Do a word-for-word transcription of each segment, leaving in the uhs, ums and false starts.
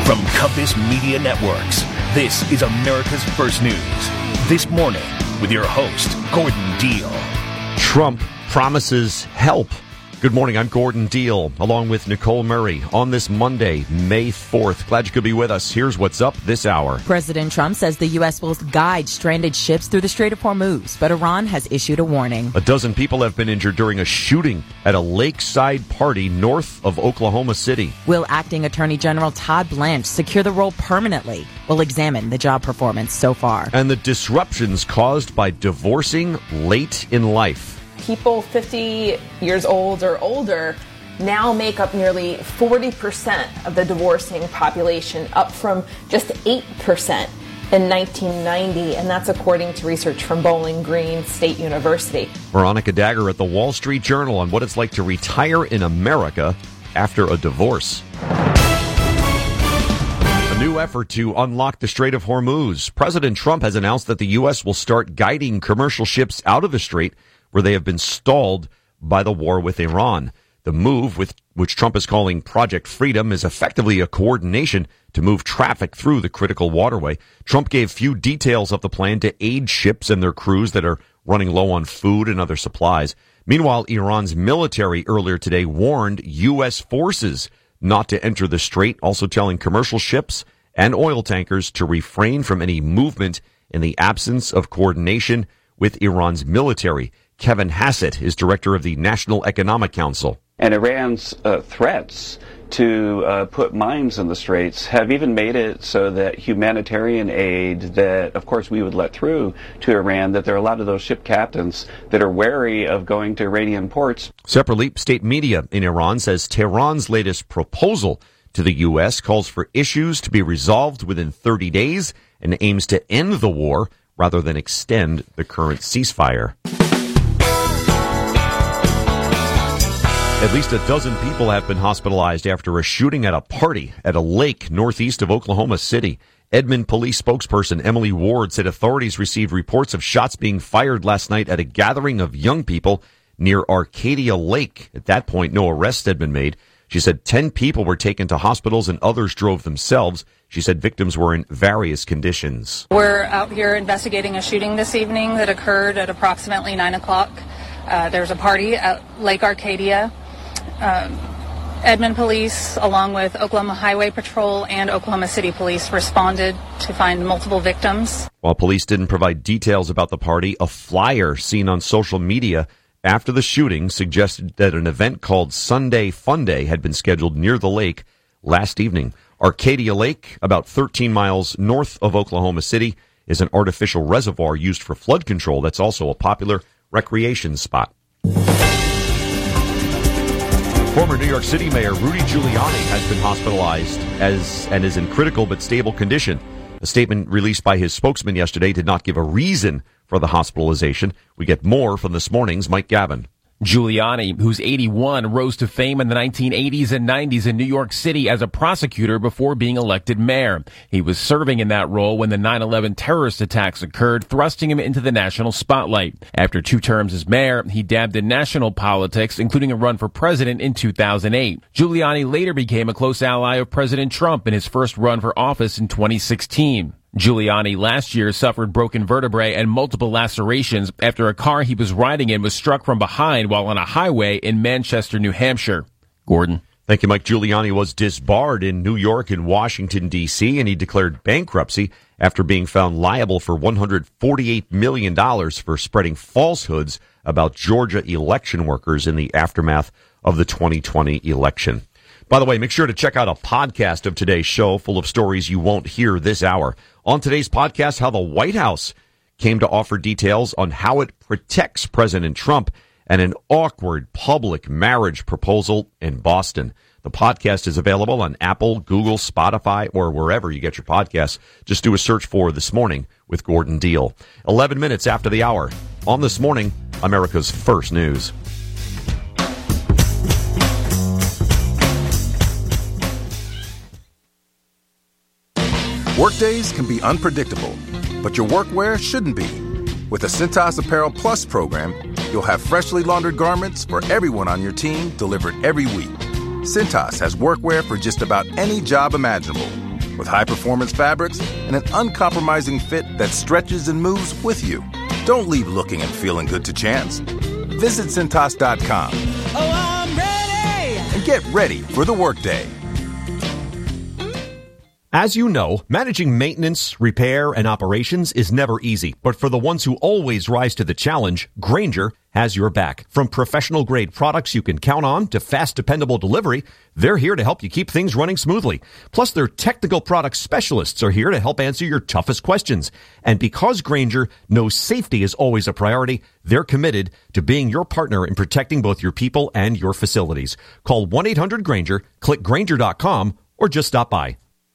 From Compass Media Networks, this is America's First News. This morning with your host, Gordon Deal. Trump promises help. Good morning, I'm Gordon Deal, along with Nicole Murray, on this Monday, May fourth. Glad you could be with us. Here's what's up this hour. President Trump says the U S will guide stranded ships through the Strait of Hormuz, but Iran has issued a warning. A dozen people have been injured during a shooting at a lakeside party north of Oklahoma City. Will Acting Attorney General Todd Blanche secure the role permanently? We'll examine the job performance so far. And the disruptions caused by divorcing late in life. People fifty years old or older now make up nearly forty percent of the divorcing population, up from just eight percent in nineteen ninety, and that's according to research from Bowling Green State University. Veronica Dagher at the Wall Street Journal on what it's like to retire in America after a divorce. A new effort to unlock the Strait of Hormuz. President Trump has announced that the U S will start guiding commercial ships out of the strait where they have been stalled by the war with Iran. The move, with which Trump is calling Project Freedom, is effectively a coordination to move traffic through the critical waterway. Trump gave few details of the plan to aid ships and their crews that are running low on food and other supplies. Meanwhile, Iran's military earlier today warned U S forces not to enter the strait, also telling commercial ships and oil tankers to refrain from any movement in the absence of coordination with Iran's military. Kevin Hassett is director of the National Economic Council. And Iran's uh, threats to uh, put mines in the straits have even made it so that humanitarian aid that, of course, we would let through to Iran, that there are a lot of those ship captains that are wary of going to Iranian ports. Separately, state media in Iran says Tehran's latest proposal to the U S calls for issues to be resolved within thirty days and aims to end the war rather than extend the current ceasefire. At least a dozen people have been hospitalized after a shooting at a party at a lake northeast of Oklahoma City. Edmond police spokesperson Emily Ward said authorities received reports of shots being fired last night at a gathering of young people near Arcadia Lake. At that point, no arrests had been made. She said ten people were taken to hospitals and others drove themselves. She said victims were in various conditions. We're out here investigating a shooting this evening that occurred at approximately nine o'clock. Uh, there's a party at Lake Arcadia. Um, Edmond Police, along with Oklahoma Highway Patrol and Oklahoma City Police, responded to find multiple victims. While police didn't provide details about the party, a flyer seen on social media after the shooting suggested that an event called Sunday Fun Day had been scheduled near the lake last evening. Arcadia Lake, about thirteen miles north of Oklahoma City, is an artificial reservoir used for flood control that's also a popular recreation spot. Former New York City Mayor Rudy Giuliani has been hospitalized as and is in critical but stable condition. A statement released by his spokesman yesterday did not give a reason for the hospitalization. We get more from this morning's Mike Gavin. Giuliani, who's eighty-one, rose to fame in the nineteen eighties and nineties in New York City as a prosecutor before being elected mayor. He was serving in that role when the nine eleven terrorist attacks occurred, thrusting him into the national spotlight. After two terms as mayor, he dabbed in national politics, including a run for president in two thousand eight. Giuliani later became a close ally of President Trump in his first run for office in twenty sixteen. Giuliani last year suffered broken vertebrae and multiple lacerations after a car he was riding in was struck from behind while on a highway in Manchester, New Hampshire. Gordon. Thank you, Mike. Giuliani was disbarred in New York and Washington, D C, and he declared bankruptcy after being found liable for one hundred forty-eight million dollars for spreading falsehoods about Georgia election workers in the aftermath of the twenty twenty election. By the way, make sure to check out a podcast of today's show full of stories you won't hear this hour. On today's podcast, how the White House came to offer details on how it protects President Trump and an awkward public marriage proposal in Boston. The podcast is available on Apple, Google, Spotify, or wherever you get your podcasts. Just do a search for This Morning with Gordon Deal. eleven minutes after the hour. On This Morning, America's First News. Workdays can be unpredictable, but your workwear shouldn't be. With the Cintas Apparel Plus program, you'll have freshly laundered garments for everyone on your team delivered every week. Cintas has workwear for just about any job imaginable, with high-performance fabrics and an uncompromising fit that stretches and moves with you. Don't leave looking and feeling good to chance. Visit Cintas dot com. Oh, I'm ready! And get ready for the workday. As you know, managing maintenance, repair, and operations is never easy. But for the ones who always rise to the challenge, Grainger has your back. From professional-grade products you can count on to fast, dependable delivery, they're here to help you keep things running smoothly. Plus, their technical product specialists are here to help answer your toughest questions. And because Grainger knows safety is always a priority, they're committed to being your partner in protecting both your people and your facilities. Call one eight hundred Grainger, click Grainger dot com, or just stop by.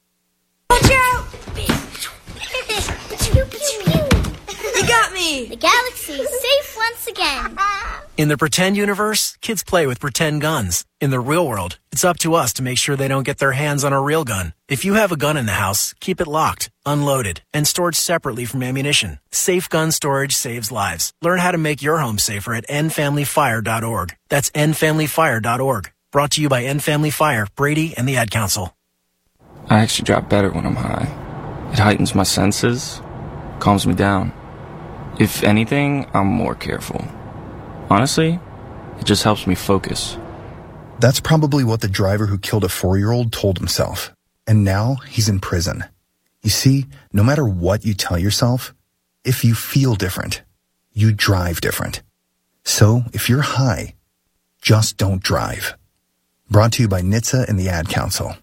You got me! The galaxy is safe once again. In the pretend universe, kids play with pretend guns. In the real world, it's up to us to make sure they don't get their hands on a real gun. If you have a gun in the house, keep it locked, unloaded, and stored separately from ammunition. Safe gun storage saves lives. Learn how to make your home safer at end family fire dot org. That's end family fire dot org. Brought to you by End Family Fire, Brady, and the Ad Council. I actually drop better when I'm high. It heightens my senses, calms me down. If anything, I'm more careful. Honestly, it just helps me focus. That's probably what the driver who killed a four-year-old told himself. And now he's in prison. You see, no matter what you tell yourself, if you feel different, you drive different. So if you're high, just don't drive. Brought to you by N H T S A and the Ad Council.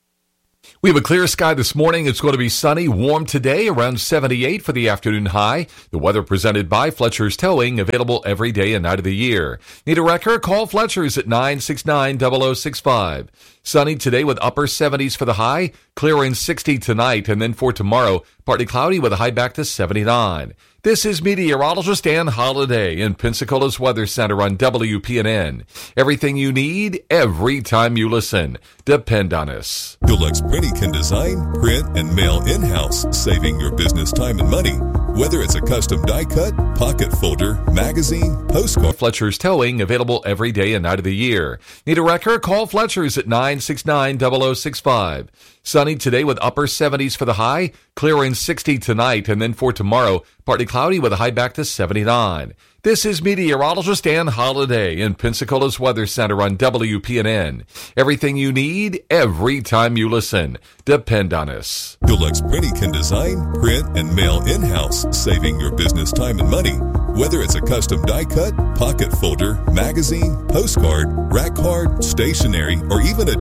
We have a clear sky this morning. It's going to be sunny, warm today, around seventy-eight for the afternoon high. The weather presented by Fletcher's Towing, available every day and night of the year. Need a wrecker? Call Fletcher's at nine six nine, zero zero six five. Sunny today with upper seventies for the high, clear in sixty tonight, and then for tomorrow, partly cloudy with a high back to seventy-nine. This is meteorologist Ann Holiday in Pensacola's Weather Center on W P N N. Everything you need, every time you listen. Depend on us. Deluxe Printing can design, print, and mail in-house, saving your business time and money. Whether it's a custom die cut, pocket folder, magazine, postcard. Fletcher's Towing, available every day and night of the year. Need a wrecker? Call Fletcher's at nine six nine, zero zero six five. Sunny today with upper seventies for the high, clear in sixty tonight, and then for tomorrow, partly cloudy with a high back to seventy-nine. This is meteorologist Ann Holiday in Pensacola's Weather Center on W P N N. Everything you need, every time you listen. Depend on us. Deluxe Printing can design, print, and mail in-house, saving your business time and money. Whether it's a custom die cut, pocket folder, magazine, postcard, rack card, stationery, or even a